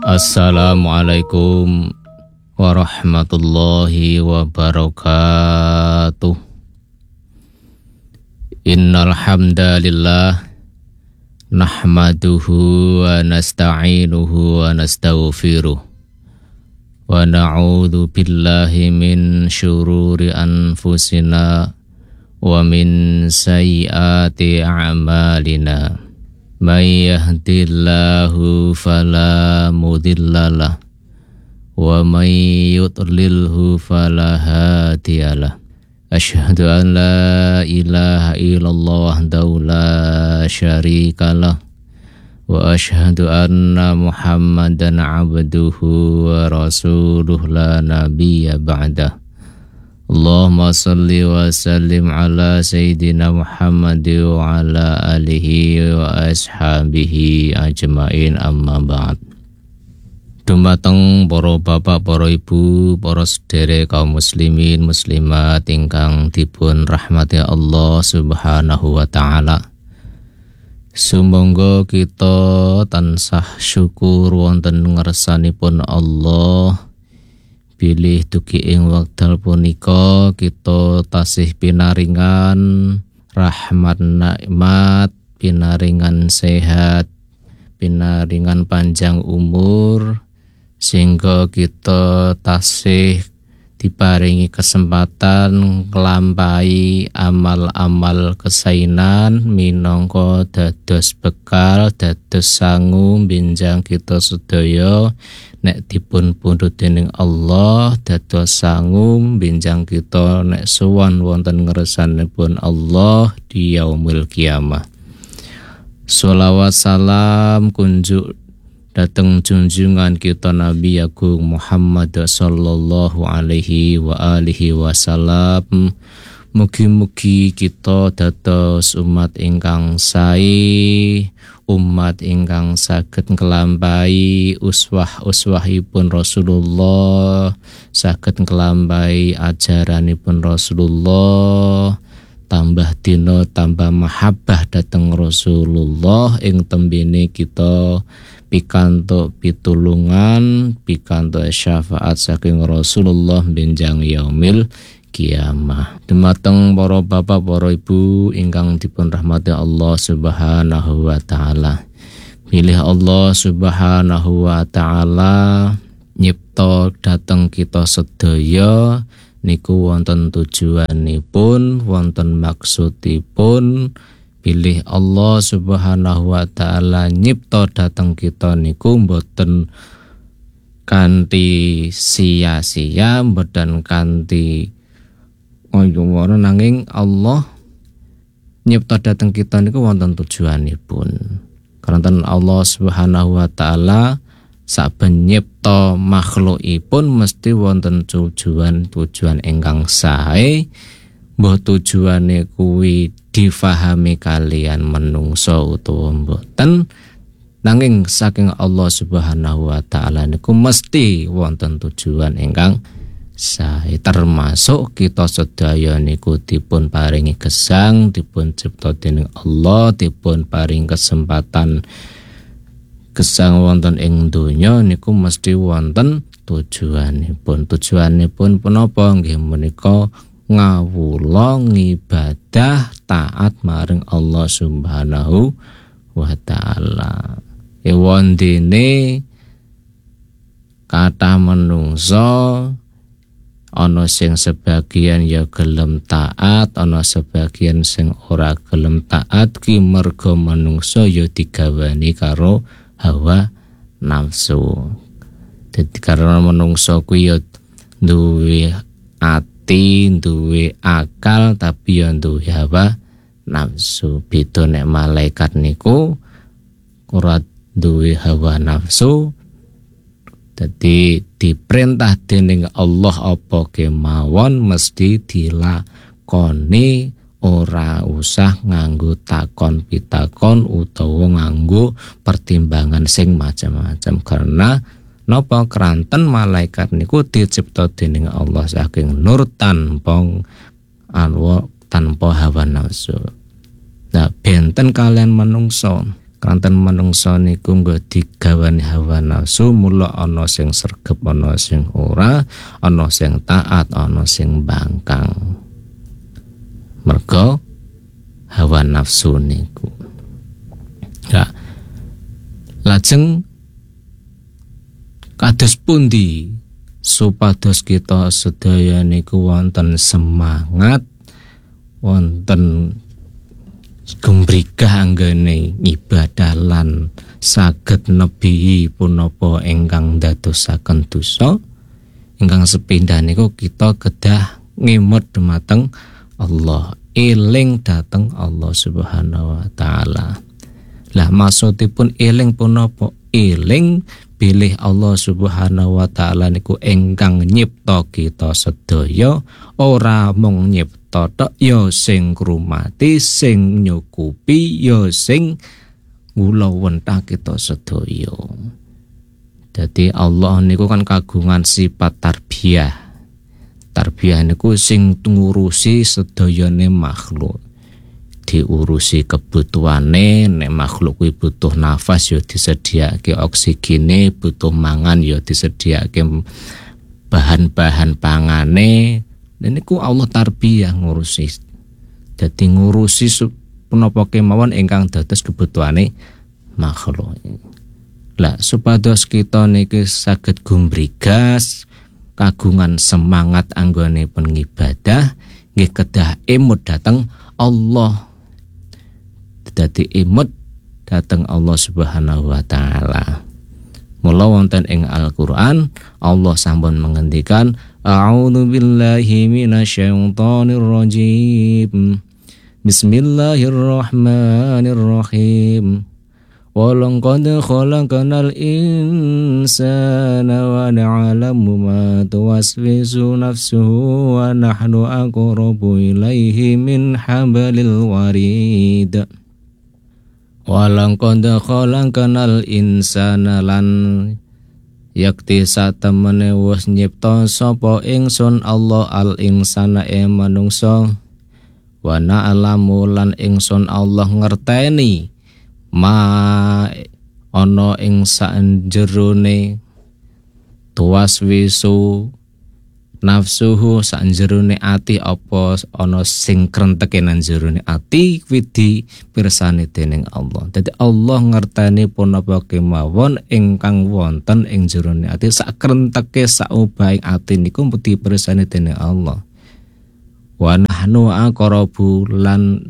Assalamualaikum warahmatullahi wabarakatuh. Innal hamdalillah nahmaduhu wa nasta'inuhu wa nastaghfiruh wa na'udzu billahi min syururi anfusina wa min sayyiati a'malina. May yahdihillahu fala mudhillalah wa may yudlilhu fala hadiyalah. Asyhadu an la ilaha illallah wahdahu la syarikalah wa asyhadu anna Muhammadan abduhu wa rasuluh la nabiyya ba'dah. Allahumma salli wa sallim ala Sayyidina Muhammad wa ala alihi wa ashabihi ajma'in, amma ba'd. Dumateng para bapak, para ibu, para sedherek kaum muslimin muslimat ingkang dipun rahmati Allah Subhanahu wa taala. Sumangga kita tansah syukur wonten ngersanipun Allah. Bilih dugi ing wekdal punika kita tasih pinaringan rahmat nikmat, pinaringan sehat, pinaringan panjang umur, sehingga kita tasih diparingi kesempatan nglampahi amal-amal kesainan minangka dados bekal, dados sangu benjang kita sedaya nek dipun pundhut dening Allah, dados sangu benjang kita nek sowan wonten ngersanipun Allah di yaumul kiamah. Sholawat salam kunjuk dateng junjungan kita Nabi Agung Muhammad sallallahu alaihi wa alihi wasallam. Mugi-mugi kita dados umat ingkang sae, umat ingkang saged nglampahi uswah-uswahipun Rasulullah, saged nglampahi ajaranipun Rasulullah, tambah dina tambah mahabbah dhateng Rasulullah ing tembene kita pikantuk pitulungan, pikantuk syafaat saking Rasulullah benjang yaumil kiamah. Dumateng para bapak, para ibu ingkang dipun rahmati Allah Subhanahu wa taala. Pilih Allah Subhanahu wa taala nyipta dhateng kita sedaya niku wonten tujuanipun, wonten maksudipun. Pilih Allah Subhanahu wa taala nyipta dhateng kita niku mboten kanthi sia-sia, mboten kanthi oyowara, nanging Allah nyipta dhateng kita niku wonten tujuanipun. Karanten Allah Subhanahu wa taala saben nyipta makhlukipun mesti wonten tujuan ingkang sae. Mbah tujuane kuwi difahami kalian menungso utawa mboten, nanging saking Allah Subhanahu wa taala niku mesti wonten tujuan ingkang sae. Termasuk kita sedaya niku dipun paringi gesang, dipun cipta dening Allah, dipun paring kesempatan gesang wonten ing donya niku mesti wonten tujuanipun. Tujuanipun punapa? Nggih menika ngawula ngibadah taat maring Allah Subhanahu wa taala. Ewondene kathah manungsa ana sing sebagian ya gelem taat, ana sebagian sing ora gelem taat ki merga manungsa ya digawani karo hawa nafsu. Dadi karena manungsa kuwi ya duwe duwe akal tapi ya duwe hawa nafsu. Beda nek malaikat niku ora duwe hawa nafsu, dadi diperintah dening Allah apa kemawon mesti dilakoni, ora usah nganggo takon pitakon utawa nganggo pertimbangan sing macam-macam. Karena napa? Kranten malaikat niku dicipta dening Allah saking nur tanpa hawa nafsu. Nah, benten kalian manungsa Kanten manungsa niku nggo digawani hawa nafsu, mula ana sing sregep, ana sing ora, ana sing taat, ana sing bangkang. Mergo hawa nafsu niku. Ya. Lajeng kados pundi supados kita sedaya niku wonten semangat, wonten gumbrigah anggone ibadah lan saged nebihi punapa ingkang dadosaken dosa, ingkang sepindhah niku kita kedah ngemot dumateng Allah, eling dhateng Allah Subhanahu wa taala. Lah maksudipun eling punapa? Eling bilih Allah Subhanahu wa taala niku ingkang nyipta kita sedaya, ora mung nyipta tok, ya sing ngrumati, sing nyukupi, ya sing ngulawentah kita sedaya. Dadi Allah niku kan kagungan sifat tarbiyah. Tarbiyah niku sing ngurusi sedayane makhluk. Diurusi kebutuhane, nek makhluk kuwi butuh nafas ya disediakake oksigene, butuh mangan ya disediakake bahan-bahan pangane. Niku Allah tarbiyah ngurusi. Dadi ngurusi punapa kemawon ingkang dados kebutuhane makhluk. Lah supados kita niki saged gumbrigas kagungan semangat anggone pengibadah nggih kedah emut dhateng Allah. Dadi imut dhateng Allah Subhanahu wa taala. Mula wonten ing Al-Qur'an Allah sampun mengendikan a'udzu billahi minasyaitonir rajim. Bismillahirrahmanirrahim. Walaqad khalaqnal insana wa na'lamu ma tuwaswisu nafsuhu wa nahnu aqrabu ilaihi min hablil warid. Walaqad khalaqnal insana lan yakti satemene wis nyipta sapa ingsun Allah al insana manungsa, wa na'lamu lan ingsun Allah ngerteni ma ana ing sanjerone tuwaswisu nafsuhu sanjerone ati apa ana sing krenteke nang jerone ati kuwi dipirsani dening Allah. Dadi Allah ngerteni punapa kemawon ingkang wonten ing jerone ati, sak krenteke sak obahing ati niku dipirsani dening Allah. Wa nahnu aqrabu lan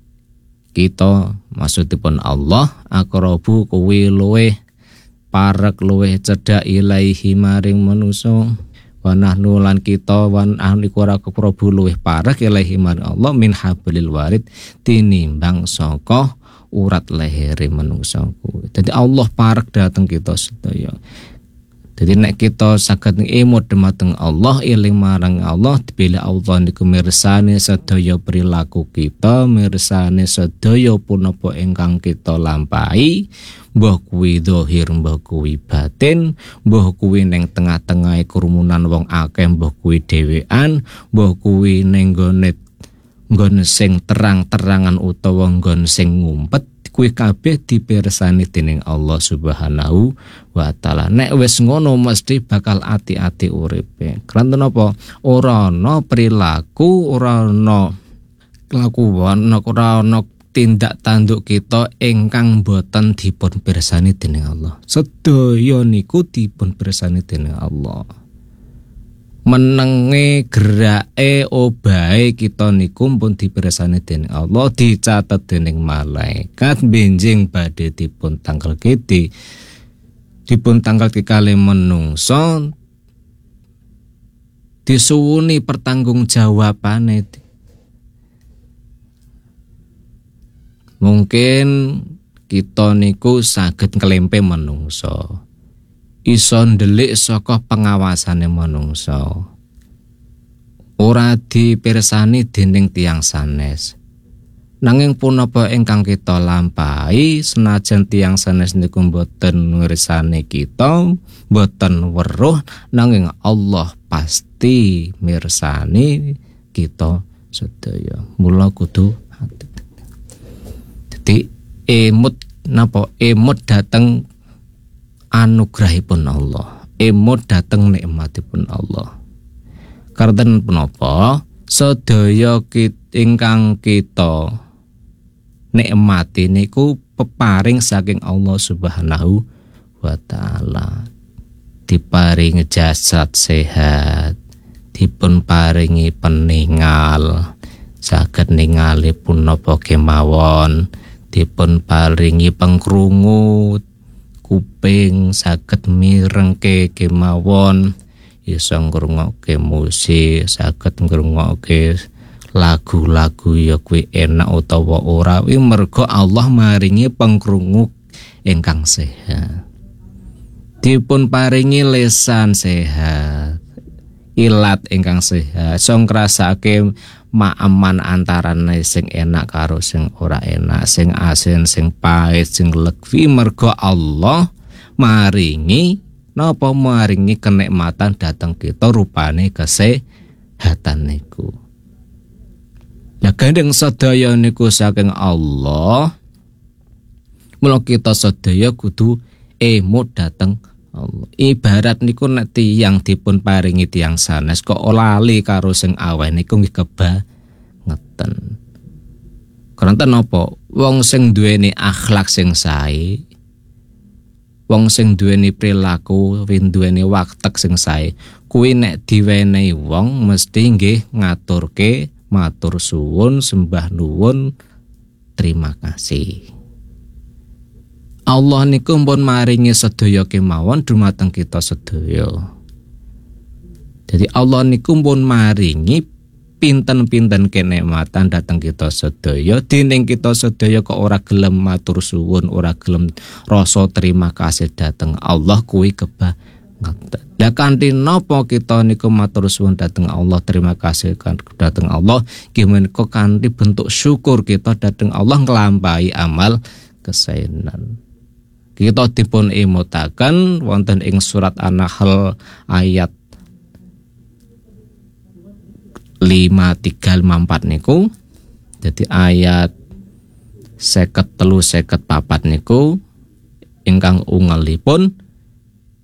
kita maksudipun Allah aqrabu kuwi luweh parek luweh cedhak ilaihi maring manusa. Wa nahnu lan kita wan ahli ora keprobu luweh parek ilaihi maring Allah min hablil warid tinimbang saka urat lehere manusa kuwi. Dadi Allah parek dhateng kita sedaya. Jadi nek kita saged emut dumateng Allah, eling marang Allah, dipilih Allah niku mirsani sedaya perilaku kita, mirsani sedaya punapa ingkang kita lampahi, mbah kuwi zahir, mbah kuwi batin, mbah kuwi ning tengah-tengahe kerumunan wong akeh, mbah kuwi dhewean, mbah kuwi ning nggon sing terang-terangan utawa nggon sing ngumpet, kuwi kabeh dipirsani dening Allah Subhanahu wa taala. Nek wis ngono mesti bakal ati-ati uripe. Kranten apa? Ora ana perilaku, ora ana kelakuan, ora ana tindak tanduk kita ingkang boten dipun pirsani dening Allah. Sedaya niku dipun pirsani dening Allah. Menenge gerake obahe kita niku pun dipirsani dening Allah, dicatet dening malaikat, benjing badhe dipun tangkelke dipun tangkelke kalih menungsa, disuwuni pertanggungjawabane. Mungkin kita niku saged nglempe menungsa, iso ndelik saka pengawasane manungsa, ora dipirsani dening tiyang sanes. Nanging punapa ingkang kita lampahi, senajan tiyang sanes niku boten mirsani kita, boten weruh, nanging Allah pasti mirsani kita sedaya. Mula kudu hati. Dadi emut napa emut dateng anugrahipun Allah, emut dateng nikmatipun Allah. Karten punapa sedaya ingkang kita nikmati niku peparing saking Allah Subhanahu wa taala. Diparingi jasad sehat, dipun paringi peninggal, saged ningalipun napa kemawon, dipun paringi pengkrungu, kuping saged mirengke kemawon, iso ngrungokke musik, saged ngrungokke lagu-lagu ya kuwi enak utawa ora, kuwi merga Allah maringi pengkrungu ingkang sehat. Dipun paringi lesan sehat, ilat ingkang sehat, iso ngrasake maaman antarane sing enak karo sing ora enak, sing asin, sing pahit, sing legwi, merga Allah maringi napa maringi kenikmatan dateng kita rupane kesehatan niku. Ya gandeng sedaya niku saking Allah. Mula kita sedaya kudu emut dateng Allah. Ibarat niku nek tiyang dipun paringi tiyang sanes kok lali karo sing aweh niku nggih kebangetan. Kranten napa? Wong sing duweni akhlak sing sae, wong sing duweni perilaku, duweni waktek sing sae, kuwi nek diwenehi wong mesti nggih ngaturke matur suwun, sembah nuwun, terima kasih. Allah niku pun maringi sedaya kemawon dumateng kita sedaya. Jadi Allah niku pun maringi pinten-pinten kenikmatan dateng kita sedaya, dening kita sedaya kok ora gelem matur suwun, ora gelem rasa terima kasih dateng Allah kuwi kebangetan. Lah kanthi napa kita niku matur suwun dateng Allah, terima kasih dateng Allah, menika kanthi bentuk syukur kita dateng Allah nglampahi amal kesaenan. Kita dipun emutaken wonten ing surat An-Nahl ayat 53-54 niku. Jadi ayat 53-54 niku ingkang ungelipun